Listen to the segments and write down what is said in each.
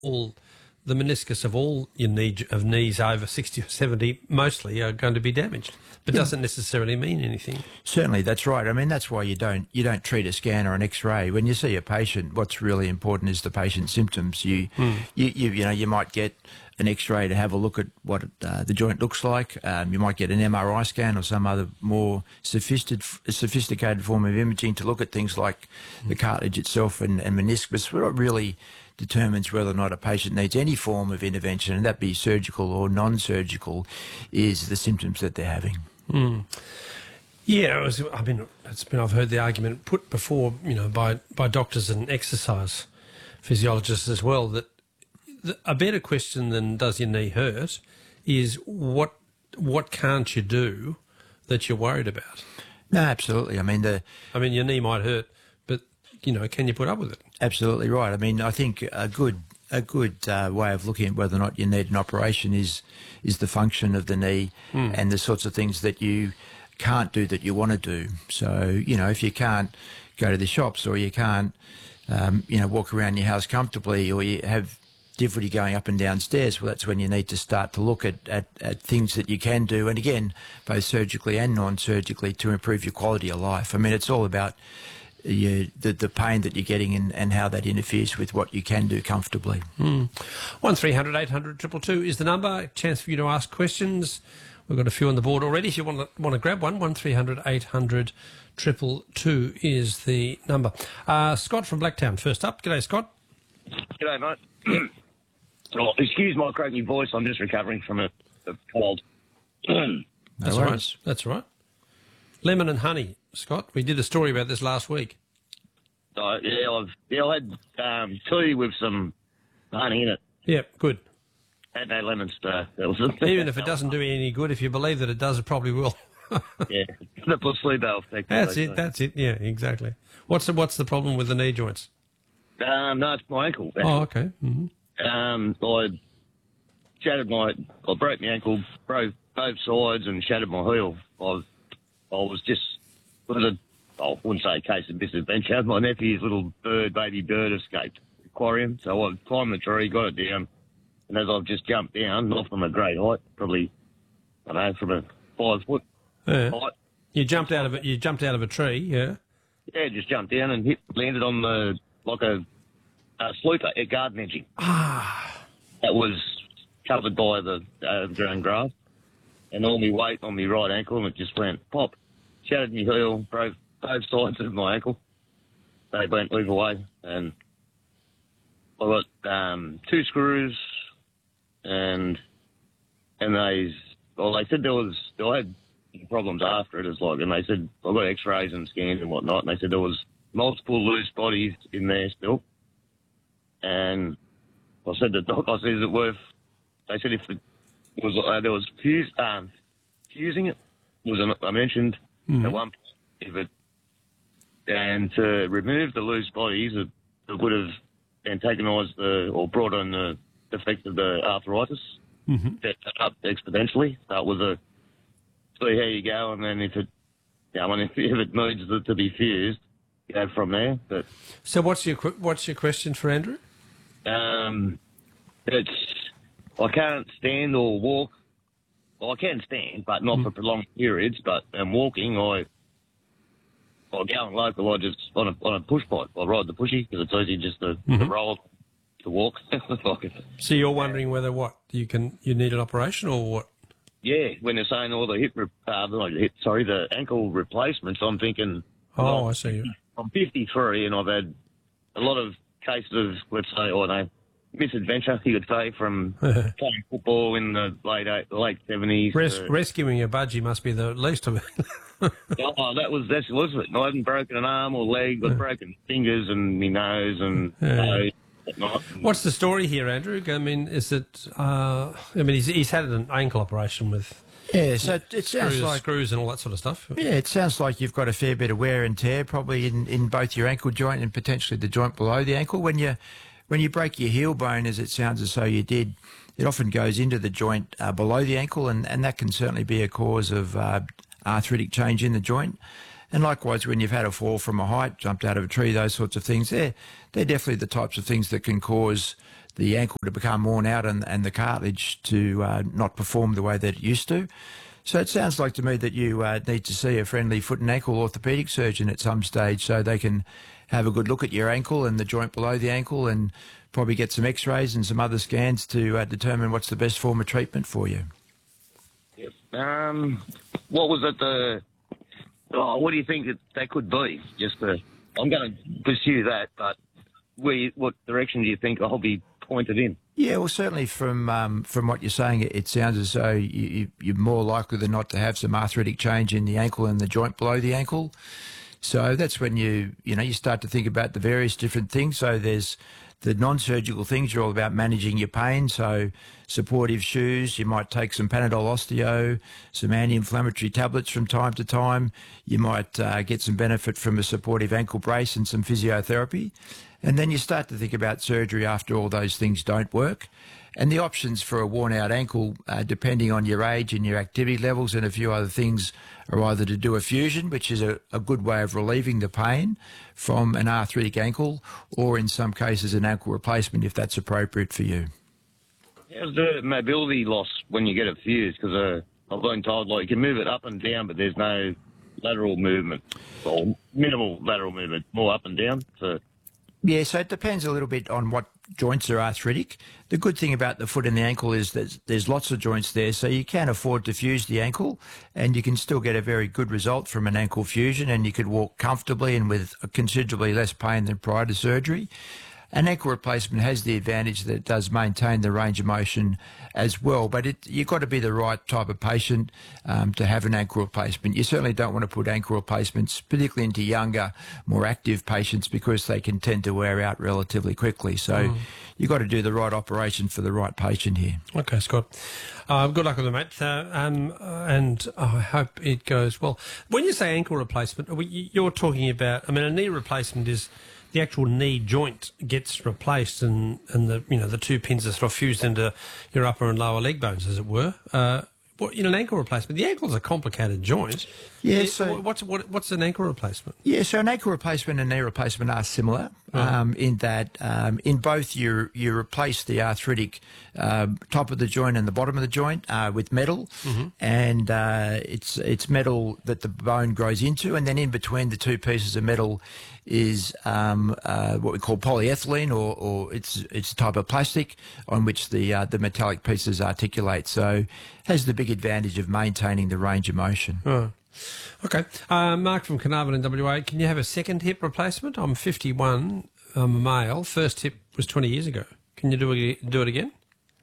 the meniscus of all your knees over 60 or 70 mostly are going to be damaged, but doesn't necessarily mean anything. Certainly, that's right. I mean, that's why you don't treat a scan or an X-ray. When you see a patient, what's really important is the patient's symptoms. You might get an X-ray to have a look at what the joint looks like. You might get an MRI scan or some other more sophisticated form of imaging to look at things like the cartilage itself and meniscus. What really determines whether or not a patient needs any form of intervention, and that be surgical or non-surgical, is the symptoms that they're having. Yeah, I've heard the argument put before, by doctors and exercise physiologists as well, that a better question than does your knee hurt is what can't you do that you're worried about? No, absolutely. I mean, your knee might hurt, but can you put up with it? Absolutely right. I mean, I think a good way of looking at whether or not you need an operation is the function of the knee and the sorts of things that you can't do that you want to do. So, if you can't go to the shops, or you can't, walk around your house comfortably, or you have difficulty going up and down stairs, well, that's when you need to start to look at things that you can do, and again, both surgically and non-surgically, to improve your quality of life. I mean, it's all about the pain that you're getting and how that interferes with what you can do comfortably. 1300 800 222 is the number. Chance for you to ask questions. We've got a few on the board already. If you want to grab one, 1300 800 222 is the number. Scott from Blacktown, first up. G'day, Scott. G'day, mate. Oh, excuse my croaky voice. I'm just recovering from a cold. That's all right. That's all right. Lemon and honey, Scott. We did a story about this last week. I had tea with some honey in it. Yeah, good. Had no lemons. Even if it doesn't do you any good, if you believe that it does, it probably will. Yeah, the placebo effect. That's it. Yeah, exactly. What's the problem with the knee joints? No, it's my ankle. Oh, okay. Mm-hmm. I broke my ankle, broke both sides, and shattered my heel. I was just, I wouldn't say a case of misadventure. My nephew's little baby bird escaped the aquarium, so I climbed the tree, got it down, and as I've just jumped down, not from a great height, probably, I don't know, from a 5 foot height. You jumped out of it. You jumped out of a tree, yeah. Yeah, just jumped down and landed on a slooper at garden edging. That was covered by the ground grass, and all my weight on my right ankle, and it just went pop, shattered my heel, broke both sides of my ankle. They went either way, and I got 2 screws, and they said I had problems after it, and they said I got X-rays and scans and whatnot, and they said there was multiple loose bodies in there still. And I said to the doc, is it worth? They said if it was there was fusing it I mentioned at one point, and to remove the loose bodies, it would have antagonised or brought on the effect of the arthritis up exponentially. So it was see how you go, and then if it needs to be fused, go from there. But so what's your question for Andrew? I can't stand or walk. Well, I can stand, but not for prolonged periods. But walking, I go on local. I just on a push bike. I ride the pushy because it's easy just to roll to walk. So you're wondering whether you need an operation or what? Yeah, when they're saying all the the ankle replacements, I'm thinking. Oh, I see. I'm 53 and I've had a lot of cases of, let's say, misadventure, you could say, from playing football in the late 70s. Rescuing a budgie must be the least of it. That's it. I hadn't broken an arm or leg, I'd broken fingers and my nose and nose. What's the story here, Andrew? I mean, is it? He's had an ankle operation with. Yeah, so it sounds like screws and all that sort of stuff. Yeah, it sounds like you've got a fair bit of wear and tear, probably in both your ankle joint and potentially the joint below the ankle. When you break your heel bone, as it sounds as though you did, it often goes into the joint below the ankle, and that can certainly be a cause of arthritic change in the joint. And likewise, when you've had a fall from a height, jumped out of a tree, those sorts of things, they're definitely the types of things that can cause the ankle to become worn out and the cartilage to not perform the way that it used to. So it sounds like to me that you need to see a friendly foot and ankle orthopaedic surgeon at some stage so they can have a good look at your ankle and the joint below the ankle and probably get some x-rays and some other scans to determine what's the best form of treatment for you. Yep. What was it? What do you think that could be? I'm going to pursue that, but what direction do you think I'll be pointed in? Yeah, well, certainly from what you're saying, it sounds as though you're more likely than not to have some arthritic change in the ankle and the joint below the ankle. So that's when you start to think about the various different things. So there's the non-surgical things are all about managing your pain. So supportive shoes, you might take some Panadol Osteo, some anti-inflammatory tablets from time to time. You might get some benefit from a supportive ankle brace and some physiotherapy. And then you start to think about surgery after all those things don't work. And the options for a worn-out ankle, depending on your age and your activity levels and a few other things, are either to do a fusion, which is a good way of relieving the pain from an arthritic ankle, or in some cases an ankle replacement if that's appropriate for you. How's the mobility loss when you get it fused? Because I've been told you can move it up and down, but there's no lateral movement, or minimal lateral movement, more up and down. Yeah, so it depends a little bit on what joints are arthritic. The good thing about the foot and the ankle is that there's lots of joints there, so you can afford to fuse the ankle and you can still get a very good result from an ankle fusion, and you could walk comfortably and with considerably less pain than prior to surgery. An ankle replacement has the advantage that it does maintain the range of motion as well, but you've got to be the right type of patient to have an ankle replacement. You certainly don't want to put ankle replacements, particularly into younger, more active patients, because they can tend to wear out relatively quickly. So you've got to do the right operation for the right patient here. Okay, Scott. Good luck with it, mate. And I hope it goes well. When you say ankle replacement, you're talking about, a knee replacement is the actual knee joint gets replaced and the two pins are sort of fused into your upper and lower leg bones, as it were. In an ankle replacement, the ankle's a complicated joint. Yeah, so what's an ankle replacement? Yeah, so an ankle replacement and knee replacement are similar in that in both you replace the arthritic top of the joint and the bottom of the joint with metal, and it's metal that the bone grows into, and then in between the two pieces of metal is what we call polyethylene, or it's a type of plastic on which the metallic pieces articulate. So has the big advantage of maintaining the range of motion. Oh. Okay. Mark from Carnarvon in WA, can you have a second hip replacement? I'm 51, I'm a male. First hip was 20 years ago. Can you do it again?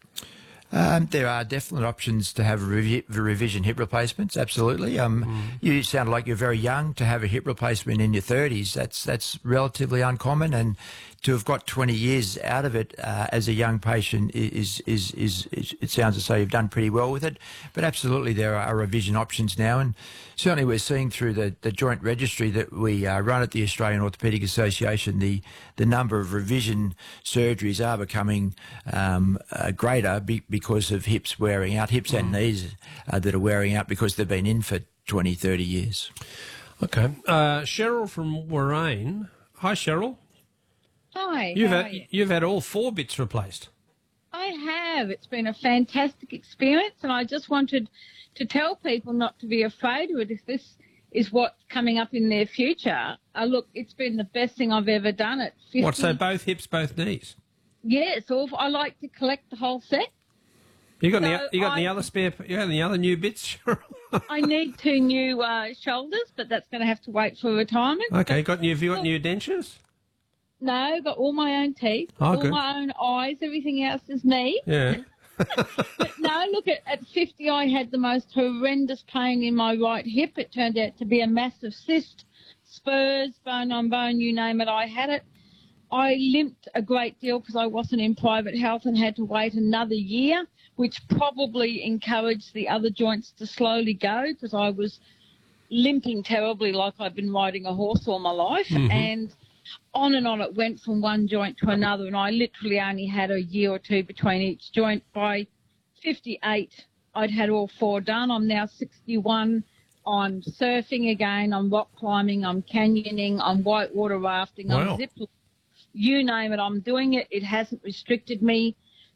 There are definite options to have revision hip replacements, absolutely. You sound like you're very young to have a hip replacement in your 30s. That's relatively uncommon, and to have got 20 years out of it as a young patient is it sounds as though you've done pretty well with it. But absolutely there are revision options now, and certainly we're seeing through the joint registry that we run at the Australian Orthopaedic Association, the number of revision surgeries are becoming greater because of hips wearing out, hips and knees that are wearing out because they've been in for 20, 30 years. Okay. Cheryl from Warrane. Hi, Cheryl. Hi. You've had all 4 bits replaced. I have. It's been a fantastic experience, and I just wanted to tell people not to be afraid of it if this is what's coming up in their future. Look, it's been the best thing I've ever done at 50. What, so both hips, both knees? Yes, I like to collect the whole set. You got any other new bits, Cheryl? I need 2 new shoulders, but that's going to have to wait for retirement. Okay, have you got new dentures? No, got all my own teeth, all my own eyes, everything else is me. Yeah. But no, look, at 50 I had the most horrendous pain in my right hip. It turned out to be a massive cyst, spurs, bone on bone, you name it, I had it. I limped a great deal because I wasn't in private health and had to wait another year, which probably encouraged the other joints to slowly go because I was limping terribly like I've been riding a horse all my life. And on it went from one joint to another, and I literally only had a year or 2 between each joint. By 58, I'd had all 4 done. I'm now 61. I'm surfing again. I'm rock climbing. I'm canyoning. I'm whitewater rafting. Wow. I'm You name it, I'm doing it. It hasn't restricted me.